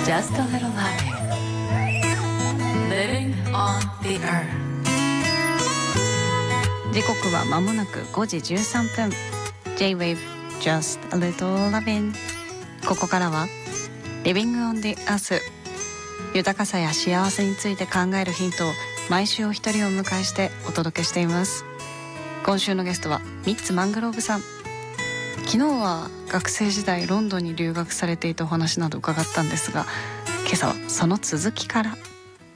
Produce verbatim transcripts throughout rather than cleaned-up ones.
Just a little Latin Living on the earth 時刻は間もなくごじじゅうさんぷん J-Wave Just a little Lovin'。 ここからは Living on the earth、 豊かさや幸せについて考えるヒントを毎週お一人をお迎えしてお届けしています。今週のゲストはミッツ・マングローブさん。昨日は学生時代ロンドンに留学されていたお話など伺ったんですが、今朝はその続きから。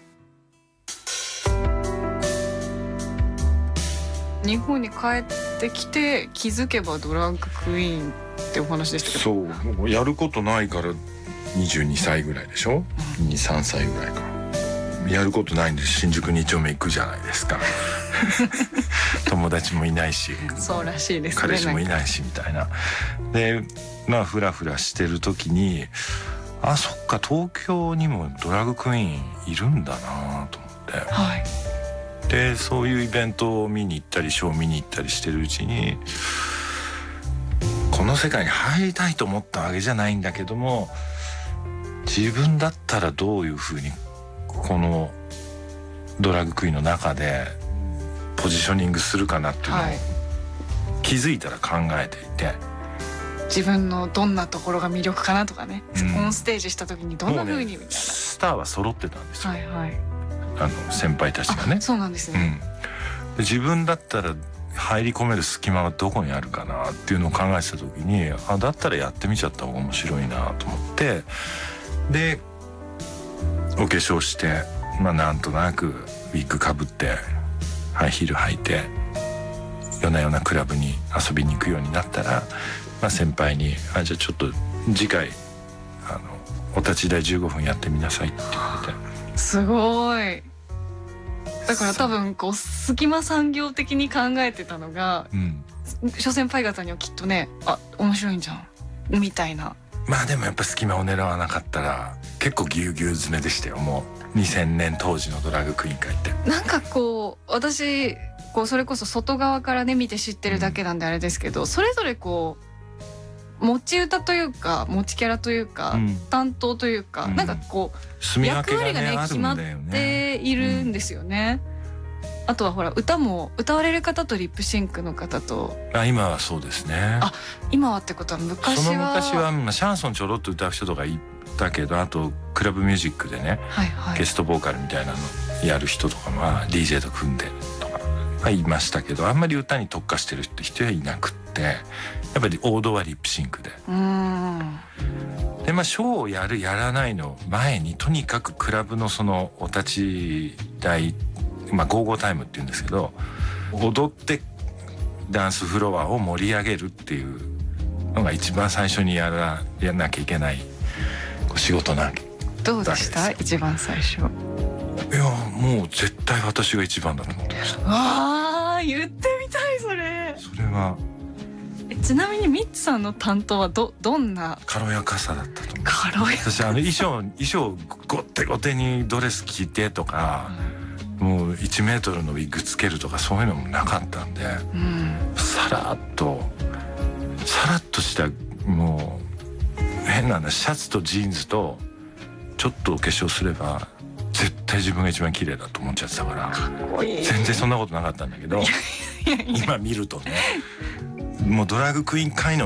日本に帰ってきて気づけばドラッグクイーンってお話でしたけど、 そうもうやることないからにじゅうにさいぐらいでしょ、うん、にじゅうさんさいぐらいか。やることないんで新宿に丁目行くじゃないですか友達もいないし、 そうらしいですね、 彼氏もいないしみたいな。でまあフラフラしてる時に、あそっか東京にもドラッグクイーンいるんだなと思って、 はい、 でそういうイベントを見に行ったりショーを見に行ったりしてるうちに、この世界に入りたいと思ったわけじゃないんだけども、自分だったらどういうふうにこのドラッグクイーンの中でポジショニングするかなっていうのを気づいたら考えていて、 自分のどんなところが魅力かなとかね、うん、オンステージした時にどんな風にみたいな、ね、 スターは揃ってたんですよ、 はいはい、 あの先輩たちがね。 そうなんですね、 うん、で自分だったら入り込める隙間はどこにあるかなっていうのを考えてた時に、あだったらやってみちゃった方が面白いなと思って、でお化粧して、まあ、なんとなくウィッグかぶってハイヒール履いて夜な夜なクラブに遊びに行くようになったら、まあ、先輩にあじゃあちょっと次回あのお立ち台じゅうごふんやってみなさいって言われて。 すごい。だから多分こう隙間産業的に考えてたのが、うん、諸先輩方にはきっとね、あ面白いんじゃんみたいな。 まあでもやっぱ隙間を狙わなかったら結構ぎゅうぎゅう詰めでしたよ。もうにせんねん当時のドラッグクイーン会って。 なんかこう私こうそれこそ外側からね見て知ってるだけなんであれですけど、うん、それぞれこう持ち歌というか持ちキャラというか、うん、担当というか、うん、なんかこう、ね、役割がね決まっているんですよね、うん、あとはほら歌も歌われる方とリップシンクの方と、 あ今はそうですね。 あ今はってことは昔はその昔は、まあ、シャンソンちょろっと歌う人とかいたけど、あとクラブミュージックでね、はいはい、ゲストボーカルみたいなのやる人とかは ディージェー と組んでとかはいましたけど、あんまり歌に特化してる人はいなくって、やっぱり王道はリップシンクで、うーんでまあショーをやるやらないの前にとにかくクラブのそのお立ち台、まあゴーゴータイムって言うんですけど、踊ってダンスフロアを盛り上げるっていうのが一番最初にやらやらなきゃいけない仕事なわけです。 どうでした一番最初。 いやもう絶対私が一番だと思ってました。 ああ言ってみたいそれ。 それはえちなみにミッツさんの担当はどどんな軽やかさだったと思う。 軽やか私あの衣装衣装ごってごてにドレス着てとか、うん、もういちメートルのウィッグつけるとかそういうのもなかったんで、うん、さらっとさらっとしたもう変なシャツとジーンズとちょっとお化粧すれば絶対自分が一番綺麗だと思っちゃってたから、かっこいい。全然そんなことなかったんだけど今見るとね、もうドラッグクイーン界の